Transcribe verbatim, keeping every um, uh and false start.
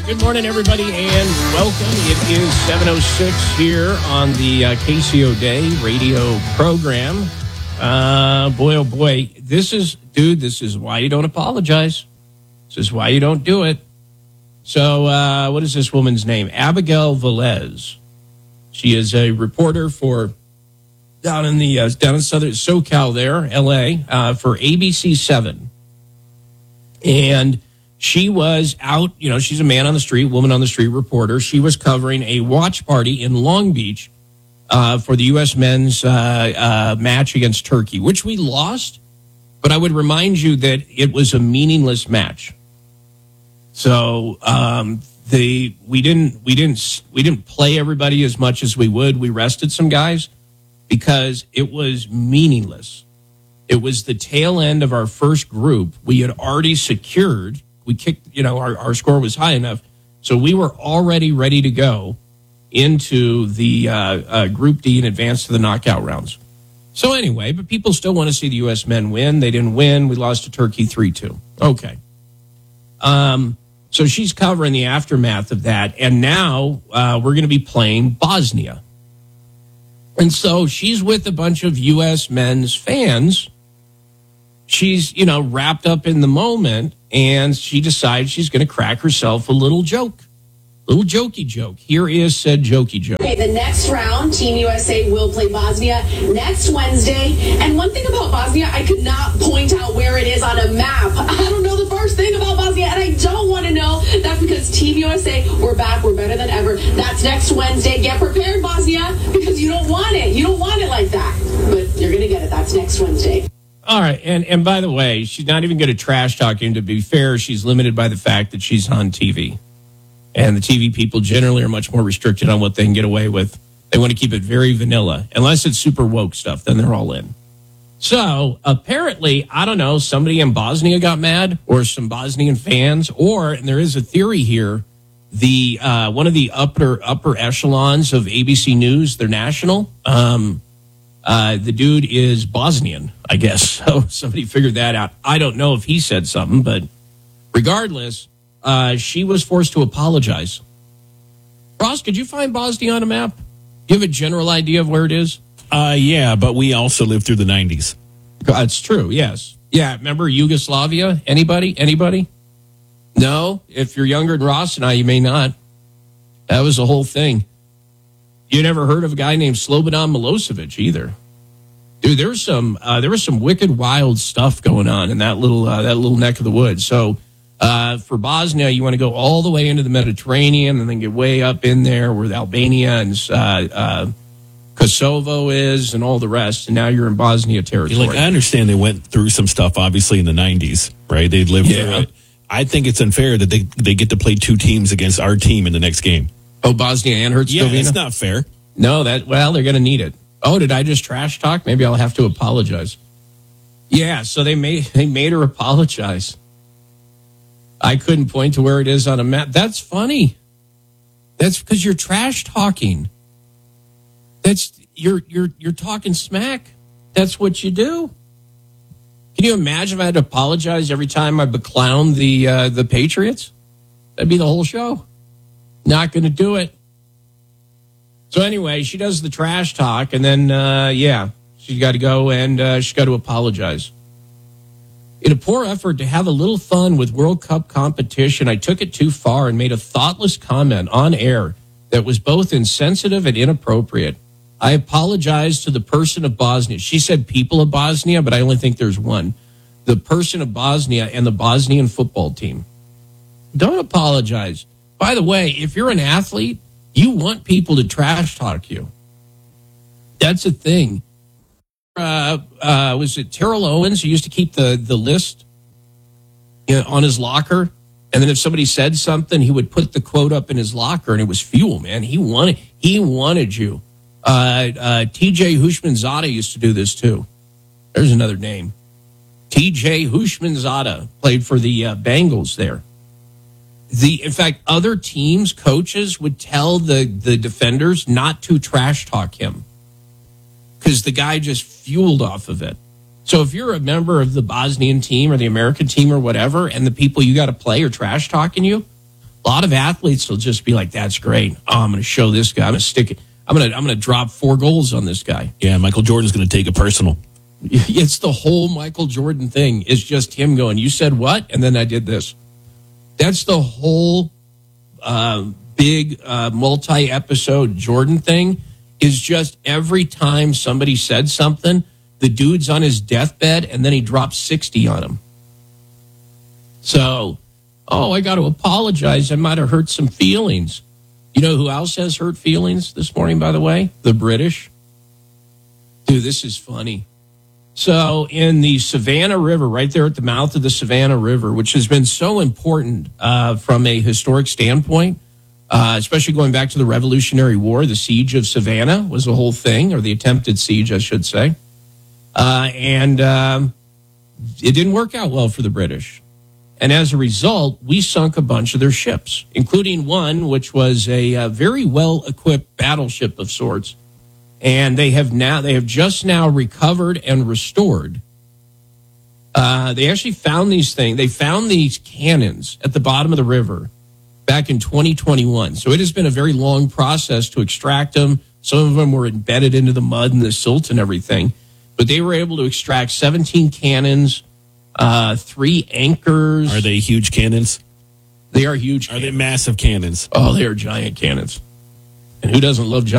right, good morning, everybody, and welcome. It is seven oh six here on the uh, K C O Day radio program. Uh, boy, oh boy, this is, dude, this is why you don't apologize. This is why you don't do it. So, uh, what is this woman's name? Abigail Velez. She is a reporter for down in the uh, down in southern SoCal there, L A, uh, for A B C seven. And she was out, you know, she's a man on the street, woman on the street reporter. She was covering a watch party in Long Beach uh, for the U S men's uh, uh, match against Turkey, which we lost. But I would remind you that it was a meaningless match. So um, the we didn't we didn't we didn't play everybody as much as we would. We rested some guys because it was meaningless. It was the tail end of our first group. We had already secured. We kicked, you know, our, our score was high enough. So we were already ready to go into the uh, uh, Group D and advance to the knockout rounds. So anyway, but people still want to see the U S men win. They didn't win. We lost to Turkey three two. Okay. Um, so she's covering the aftermath of that. And now uh, we're going to be playing Bosnia. And so she's with a bunch of U S men's fans. She's, you know, wrapped up in the moment, and she decides she's going to crack herself a little joke. Little jokey joke. Here is said jokey joke. Okay, the next round, Team U S A will play Bosnia next Wednesday. And one thing about Bosnia, I could not point out where it is on a map. I don't know the first thing about Bosnia, and I don't want to know. That's because Team U S A, we're back, we're better than ever. That's next Wednesday. Get prepared, Bosnia, because you don't want it. You don't want it like that. But you're going to get it. That's next Wednesday. All right, and, and by the way, she's not even good at trash talking. To be fair, she's limited by the fact that she's on T V. And the T V people generally are much more restricted on what they can get away with. They want to keep it very vanilla. Unless it's super woke stuff, then they're all in. So, apparently, I don't know, somebody in Bosnia got mad, or some Bosnian fans, or, and there is a theory here, the uh, one of the upper upper echelons of A B C News, they're national, um... Uh, the dude is Bosnian, I guess. So somebody figured that out. I don't know if he said something, but regardless, uh, she was forced to apologize. Ross, could you find Bosnia on a map? Do you have a general idea of where it is? Uh, yeah, but we also lived through the nineties. That's true, yes. Yeah, remember Yugoslavia? Anybody? Anybody? No? If you're younger than Ross and I, you may not. That was the whole thing. You never heard of a guy named Slobodan Milosevic either, dude. There was some uh, there was some wicked, wild stuff going on in that little uh, that little neck of the woods. So uh, for Bosnia, you want to go all the way into the Mediterranean and then get way up in there where Albania and uh, uh, Kosovo is and all the rest. And now you're in Bosnia territory. Like, I understand they went through some stuff, obviously, in the nineties, right? They lived yeah. through it. I think it's unfair that they they get to play two teams against our team in the next game. Oh, Bosnia and Herzegovina? Yeah, it's not fair. No, that, well, they're going to need it. Oh, did I just trash talk? Maybe I'll have to apologize. Yeah, so they made, they made her apologize. I couldn't point to where it is on a map. That's funny. That's because you're trash talking. That's, you're, you're, you're talking smack. That's what you do. Can you imagine if I had to apologize every time I beclowned the, uh, the Patriots? That'd be the whole show. Not going to do it. So anyway, she does the trash talk, and then, uh, yeah, she's got to go and uh, she's got to apologize. In a poor effort to have a little fun with World Cup competition, I took it too far and made a thoughtless comment on air that was both insensitive and inappropriate. I apologize to the person of Bosnia. She said people of Bosnia, but I only think there's one. The person of Bosnia and the Bosnian football team. Don't apologize. By the way, if you're an athlete, you want people to trash talk you. That's a thing. Uh, uh, was it Terrell Owens who used to keep the, the list, you know, on his locker? And then if somebody said something, he would put the quote up in his locker, and it was fuel, man. He wanted, he wanted you. Uh, uh, T J Hushmanzada used to do this too. There's another name. T J Hushmanzada played for the uh, Bengals there. The, in fact, other teams' coaches would tell the, the defenders not to trash talk him because the guy just fueled off of it. So if you're a member of the Bosnian team or the American team or whatever, and the people you got to play are trash talking you, A lot of athletes will just be like, "That's great. Oh, I'm going to show this guy. I'm going to stick it. I'm going to I'm going to drop four goals on this guy." Yeah, Michael Jordan's going to take it personal. It's the whole Michael Jordan thing. It's just him going, "You said what?" And then I did this. That's the whole uh, big uh, multi-episode Jordan thing. Is just every time somebody said something, the dude's on his deathbed, and then he drops sixty on him. So, oh, I got to apologize. I might have hurt some feelings. You know who else has hurt feelings this morning, by the way? The British. Dude, this is funny. So in the Savannah River, right there at the mouth of the Savannah River, which has been so important uh, from a historic standpoint, uh, especially going back to the Revolutionary War, the siege of Savannah was the whole thing, or the attempted siege, I should say. Uh, and um, it didn't work out well for the British. And as a result, we sunk a bunch of their ships, including one which was a, a very well-equipped battleship of sorts. And they have now, they have just now recovered and restored. Uh, they actually found these things. They found these cannons at the bottom of the river back in twenty twenty-one. So it has been a very long process to extract them. Some of them were embedded into the mud and the silt and everything. But they were able to extract seventeen cannons, uh, three anchors. Are they huge cannons? They are huge Are cannons. they massive cannons? Oh, they are giant cannons. And who doesn't love giant